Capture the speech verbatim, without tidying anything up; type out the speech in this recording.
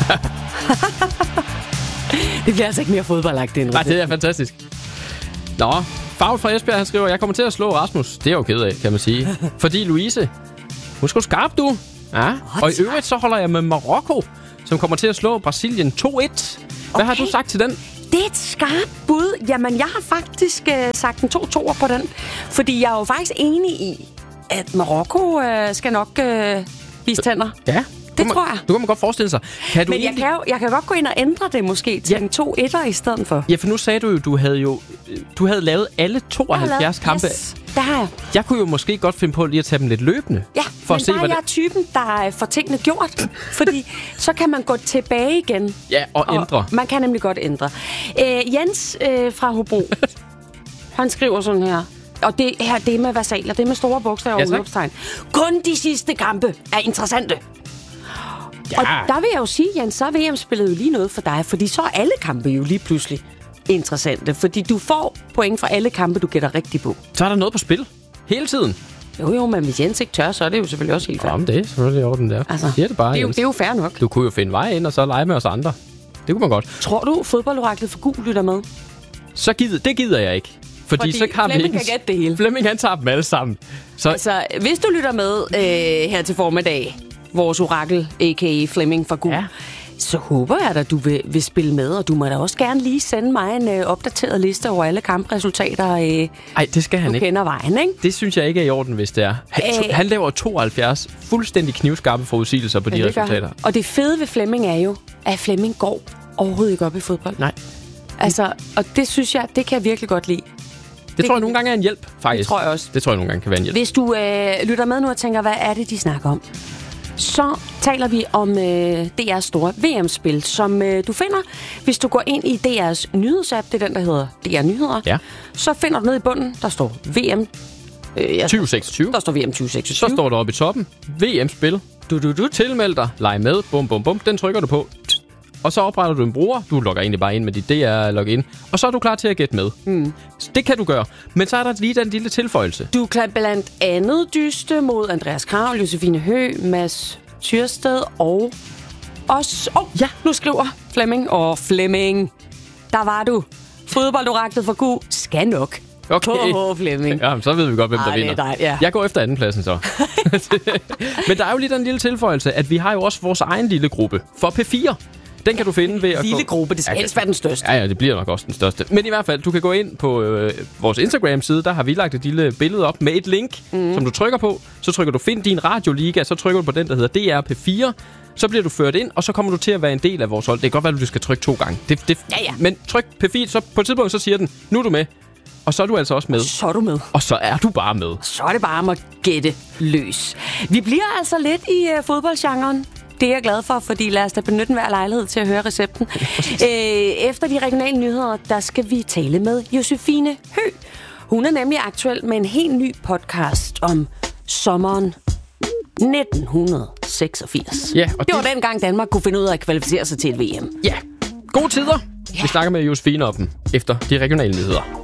Det bliver altså ikke mere fodboldagtigt end Nej, det er fantastisk. Nå, Favl fra Esbjerg, han skriver, jeg kommer til at slå Rasmus. Det er jo ked af, kan man sige. Fordi Louise, hun skal skarp, du. Ja. Og i øvrigt, så holder jeg med Marokko, som kommer til at slå Brasilien to et. Hvad okay. har du sagt til den? Det er et skarpt bud. Jamen, jeg har faktisk øh, sagt en to toer på den. Fordi jeg er jo faktisk enig i, at Marokko øh, skal nok øh, vise tænder. Ja. Det man, tror jeg. Du kan man godt forestille sig. Kan du Men egentlig... jeg, kan jo, jeg kan godt gå ind og ændre det måske til ja. en to etter i stedet for. Ja, for nu sagde du jo, du havde jo du havde lavet alle tooghalvfjerds lavet, kampe. Yes, det har jeg. Jeg kunne jo måske godt finde på lige at tage dem lidt løbende. Ja, for men at se, der er jeg det... typen, der får tingene gjort. Fordi så kan man gå tilbage igen. Ja, og, og ændre. Man kan nemlig godt ændre. Øh, Jens øh, fra Hobro, han skriver sådan her. Og det her, det er med versaler, det er med store bogstaver og udråbstegn. Kun de sidste kampe er interessante. Ja. Og der vil jeg jo sige, Jens, så er V M-spillet jo lige noget for dig, fordi så er alle kampe jo lige pludselig interessante. Fordi du får point for alle kampe, du gætter rigtigt på. Så er der noget på spil. Hele tiden. Jo, jo, men hvis Jens ikke tør, så er det jo selvfølgelig også helt fair. Jamen, det er selvfølgelig i orden der. Altså, det, bare, det, er jo, det er jo fair nok. Du kunne jo finde vej ind og så lege med os andre. Det kunne man godt. Tror du, fodboldoraklet for gul lytter med? Så gider, det gider jeg ikke. Fordi, Fordi så kan Flemming kan gætte det hele. Flemming, han tager dem alle sammen. Så... Altså, hvis du lytter med øh, her til formiddag, vores orakel, a k a. Flemming fra Gul, ja. så håber jeg at du vil, vil spille med, og du må da også gerne lige sende mig en øh, opdateret liste over alle kampresultater. Øh, Ej, det skal han du ikke. Du kender vejen, ikke? Det synes jeg ikke er i orden, hvis det er. Han, Æh... han laver tooghalvfjerds fuldstændig knivskarpe forudsigelser på ja, de resultater. Og det fede ved Flemming er jo, at Flemming går overhovedet ikke op i fodbold. Nej. Altså, og det synes jeg, det kan jeg virkelig godt lide. Det, det tror jeg nogle gange er en hjælp, faktisk. Det tror jeg også. Det tror jeg nogle gange kan være en hjælp. Hvis du øh, lytter med nu og tænker, hvad er det, de snakker om? Så taler vi om øh, D R's store V M-spil, som øh, du finder, hvis du går ind i D R's nyhedsapp. Det er den, der hedder D R Nyheder. Ja. Så finder du ned i bunden, der står V M. Øh, ja, tyve seksogtyve. Der står V M tyve seksogtyve. Så står der oppe i toppen, V M-spil. Du, du, du, tilmeld dig, leg med, bum, bum, bum. Den trykker du på. Og så opretter du en bruger. Du logger egentlig bare ind med dit D R-login. Og så er du klar til at gætte med. Mm. Det kan du gøre. Men så er der lige den lille tilføjelse. Du kan blandt andet dyste mod Andreas Krav, Josefine Høgh, Mads Tyrsted og os. Åh, oh, ja, nu skriver Flemming. Og Flemming, der var du. Fodboldoraklet for Gud skal nok. Okay. Åh, Flemming. Ja, så ved vi godt, hvem Ej, der vinder. Dig, ja. Jeg går efter andenpladsen så. Men der er jo lige den lille tilføjelse, at vi har jo også vores egen lille gruppe for P fire. Den kan du finde ved at... Lille gruppe, det skal helst være den største. Ja, ja, det bliver nok også den største. Men i hvert fald, du kan gå ind på øh, vores Instagram-side. Der har vi lagt et lille billede op med et link, mm. som du trykker på. Så trykker du find din radioliga, så trykker du på den, der hedder D R P fire. Så bliver du ført ind, og så kommer du til at være en del af vores hold. Det kan godt være, at du skal trykke to gange. Det, det, ja, ja. Men tryk P fire, så på et tidspunkt så siger den, nu er du med. Og så er du altså også med. Og så er du med. Og så er du bare med. Så er det bare om at gætte løs. Vi bliver altså lidt i uh, fodboldgenren. Det er jeg glad for, fordi lad os da benytte hver lejlighed til at høre recepten. Æ, efter de regionale nyheder, der skal vi tale med Josefine Høgh. Hun er nemlig aktuel med en helt ny podcast om sommeren nitten seksogfirs. Ja, og det var dengang Danmark kunne finde ud af at kvalificere sig til et V M. Ja, gode tider. Ja. Vi snakker med Josefine om dem efter de regionale nyheder.